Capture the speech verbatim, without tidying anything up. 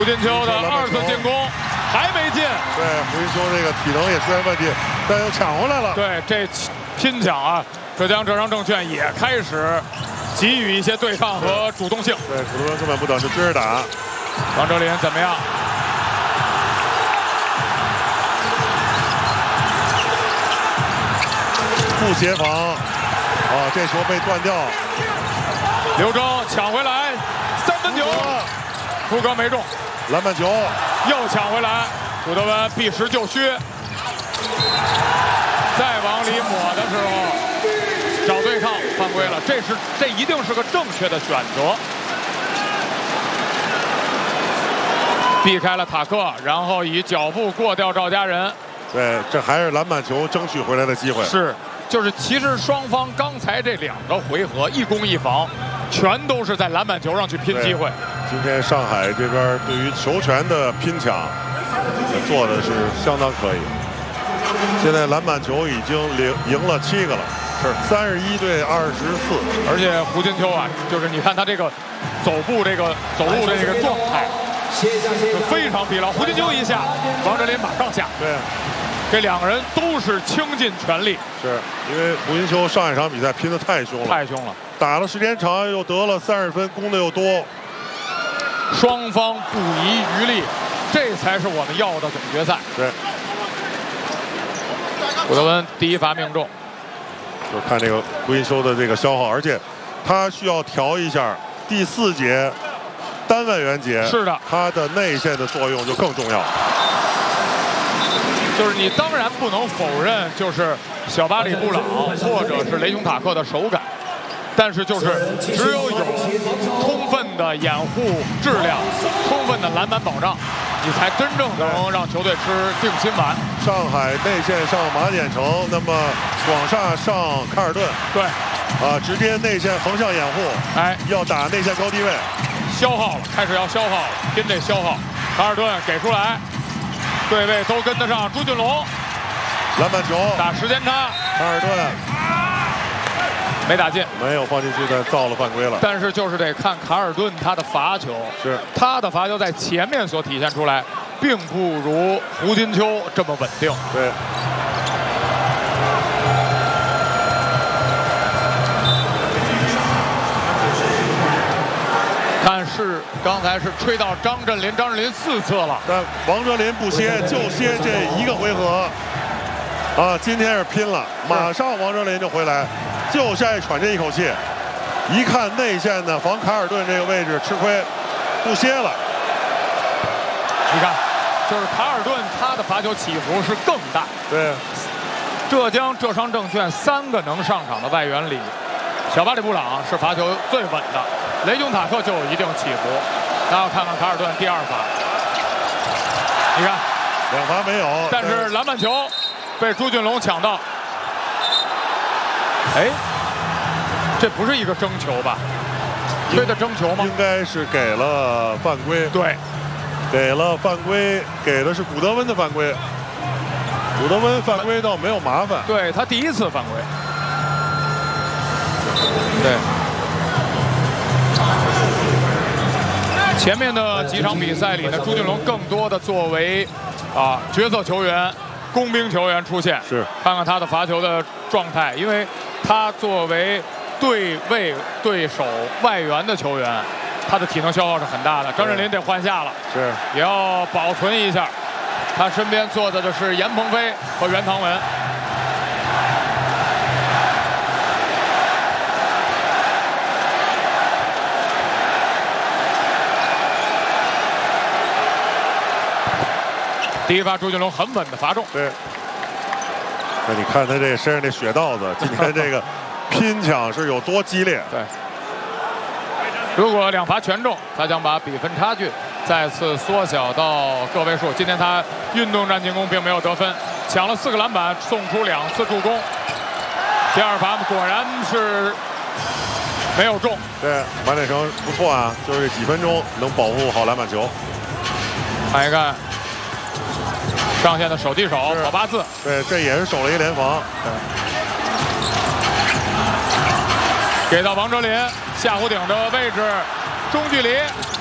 胡金秋的二次进攻还没进。 对，胡金秋这个体能也出现问题，但又抢回来了。 对，这拼抢啊，浙江浙商证券也开始给予一些对抗和主动性。 对，古德文根本不等，就追着打。 王哲林怎么样？ 不协防，啊，这球被断掉。 刘铮抢回来，三分球，福格没中， 篮板球又抢回来，古德文避实就虚，再往里抹的时候找对抗犯规了，这是这一定是个正确的选择。避开了塔克，然后以脚步过掉赵家人。 对，这还是篮板球争取回来的机会。 是，就是其实双方刚才这两个回合一攻一防，全都是在篮板球上去拼机会。 今天上海这边对于球权的拼抢做的是相当可以。现在篮板球已经赢赢了七个了，是三十一对二十四。 而且胡金秋啊，就是你看他这个走步这个走路的这个状态。非常疲劳，胡金秋一下，王哲林马上下。 对， 这两个人都是倾尽全力。 是因为胡金秋上一场比赛拼得太凶了， 太凶了， 打了时间长，又得了三十分，攻的又多， 双方不遗余力，这才是我们要的总决赛。 对， 古德文第一罚命中， 就看这个胡金秋的这个消耗，而且他需要调一下第四节。单外援节是的， 它的内线的作用就更重要。 就是你当然不能否认，就是小巴里布朗或者是雷雄塔克的手感，但是就是只有有充分的掩护质量、充分的篮板保障，你才真正能让球队吃定心丸。 上海内线上马典成，那么广厦上卡尔顿， 对， 啊，直接内线横向掩护， 哎， 要打内线高低位。 消耗了，开始要消耗了，拼这消耗。卡尔顿给出来，对位都跟得上。朱俊龙， 篮板球打时间差， 卡尔顿没打进， 没有放进去，但造了犯规了。 但是就是得看卡尔顿他的罚球， 是他的罚球在前面所体现出来，并不如胡金秋这么稳定。 对。 但是刚才是吹到张镇麟，张镇麟四次了， 但王哲林不歇，就歇这一个回合。啊，今天是拼了，马上王哲林就回来，就下去喘这一口气。一看内线的防卡尔顿这个位置吃亏，不歇了。 你看，就是卡尔顿他的罚球起伏是更大。 对， 浙江浙商证券三个能上场的外援里，小巴里布朗是罚球最稳的。雷雄塔克就有一定起伏，然后看看卡尔顿第二罚，你看两罚没有， 但是篮板球被朱俊龙抢到。哎，这不是一个争球吧？吹的争球吗？ 应该是给了犯规。 对， 给了犯规，给的是古德温的犯规。古德温犯规倒没有麻烦， 对他第一次犯规。对。前面的几场比赛里呢，朱俊龙更多的作为啊角色球员、工兵球员出现。 是， 看看他的罚球的状态，因为他作为对位对手外援的球员，他的体能消耗是很大的。张镇麟得换下了， 是， 也要保存一下。他身边坐的的是严鹏飞和袁唐文。第一罚朱俊龙很稳的罚中。 对。那你看他这身上这血道子，今天这个拼抢是有多激烈？ 对。如果两罚全中，他将把比分差距再次缩小到个位数。今天他运动战进攻并没有得分，抢了四个篮板，送出两次助攻。第二罚果然是没有中。 对，马典成不错啊，就是几分钟能保护好篮板球。 看一看。上线的手递手跑八字， 对，这也是守了一联防。 给到王哲林下弧顶的位置，中距离